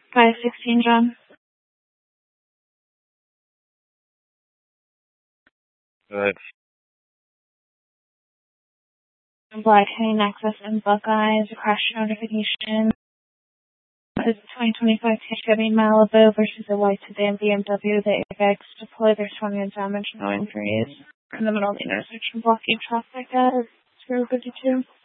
516, John. Good. Black Henny Nexus and Buckeyes, a crash notification. This is 2025 Chevy Malibu versus a white sedan BMW. The airbags deploy their 20 damage, no injuries. In the middle of the intersection, blocking traffic at 052.